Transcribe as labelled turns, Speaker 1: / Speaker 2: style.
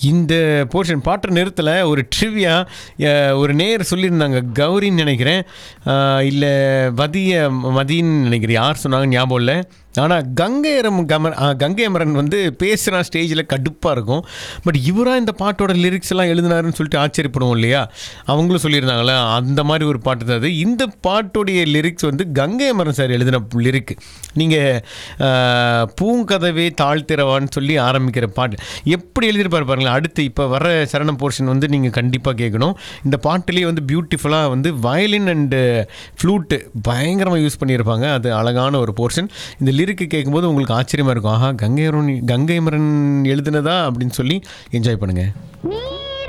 Speaker 1: இந்த போர்ஷன் பாட்டு நிறுத்தலை. ஒரு ட்ரிவியா ஒரு நேர் சொல்லியிருந்தாங்க, கௌரின்னு நினைக்கிறேன், இல்லை மதின்னு நினைக்கிறேன், யார் சொன்னாங்க ஞாபகம் இல்லை. ஆனால் கங்கை அமரன் வந்து பேசுகிற ஸ்டேஜில் கடுப்பாக இருக்கும். பட் இவராக இந்த பாட்டோட லிரிக்ஸ் எல்லாம் எழுதினாருன்னு சொல்லிட்டு ஆச்சரியப்படுவோம் இல்லையா? அவங்களும் சொல்லியிருந்தாங்களே அந்த மாதிரி ஒரு பாட்டு தான் அது. இந்த பாட்டுடைய லிரிக்ஸ் வந்து கங்கை அமரன் சார் எழுதின லிரிக். நீங்கள் பூங்கதவே தாழ்த்திரவான்னு சொல்லி ஆரம்பிக்கிற பாட்டு எப்படி எழுதியிருப்பார் பாருங்களேன். அடுத்து இப்போ வர சரணம் போர்ஷன் வந்து நீங்கள் கண்டிப்பாக கேட்கணும். இந்த பாட்டிலே வந்து பியூட்டிஃபுல்லாக வந்து வயலின் அண்டு ஃப்ளூட்டு பயங்கரமாக யூஸ் பண்ணியிருப்பாங்க. அது அழகான ஒரு போர்ஷன். இந்த லிரிக்கு கேட்கும்போது உங்களுக்கு ஆச்சரியமாக இருக்கும், ஆஹா கங்கை அமரன் எழுதுனதா அப்படின்னு சொல்லி என்ஜாய் பண்ணுங்கள்.